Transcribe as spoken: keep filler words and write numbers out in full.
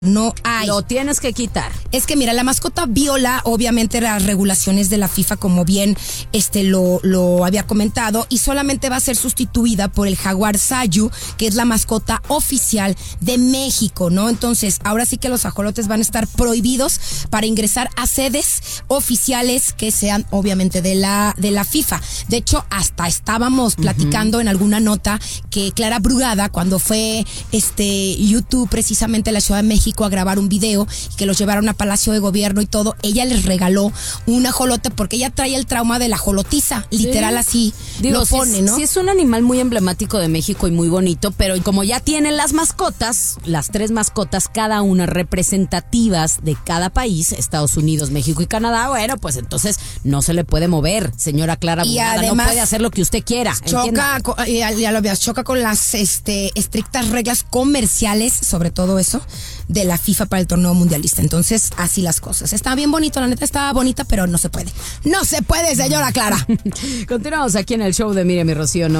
No hay. Lo tienes que quitar. Es que mira, la mascota viola obviamente las regulaciones de la FIFA, como bien este lo, lo había comentado, y solamente va a ser sustituida por el jaguar Sayu, que es la mascota oficial de México, ¿no? Entonces, ahora sí que los ajolotes van a estar prohibidos para ingresar a sedes oficiales que sean obviamente de la de la FIFA. De hecho, hasta estábamos platicando uh-huh. en alguna nota que Clara Brugada, cuando fue este YouTube precisamente a la Ciudad de México a grabar un video y que los llevaron a Palacio de Gobierno y todo, ella les regaló un ajolote porque ella trae el trauma de la ajolotiza, literal sí. así Digo, lo pone, sí, ¿no? Sí, es un animal muy emblemático de México y muy bonito, pero como ya tienen las mascotas, las tres mascotas, cada una representativas de cada país, Estados Unidos, México y Canadá, bueno, pues entonces no se le puede mover, señora Clara Brugada, no puede hacer lo que usted quiera. Choca, con, ya, ya lo veas, choca con las este, estrictas reglas comerciales, sobre todo eso, de la FIFA para el torneo mundialista. Entonces, así las cosas. Está bien bonito, la neta estaba bonita, pero no se puede. No se puede, señora Clara. Continuamos aquí en el show de Miriam y Rocío, ¿no?